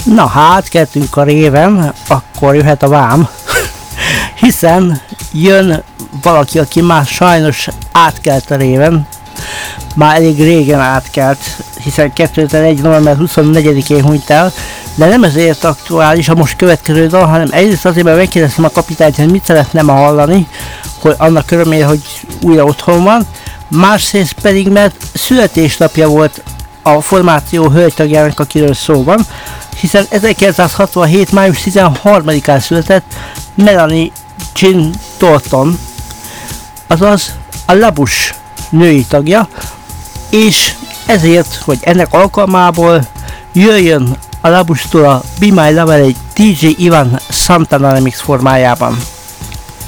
Na hát, keltünk a réven, akkor jöhet a vám. Hiszen jön valaki, aki már sajnos átkelt a réven. Már elég régen átkelt, hiszen 2001. november 24-én hunyt el. De nem ezért aktuális a most következő dal, hanem egyrészt azért, mert megkérdeztem a kapitányt, hogy mit szeretne ma hallani, hogy annak örömére, hogy újra otthon van. Másrészt pedig, mert születésnapja volt a formáció hölgytagjának, akiről szó van, hiszen 1967. május 13-án született Melanie Jean Thornton, azaz a Labus női tagja, és ezért, hogy ennek alkalmából jöjjön a Labustól a Be My Lover egy DJ Ivan Santana remix formájában.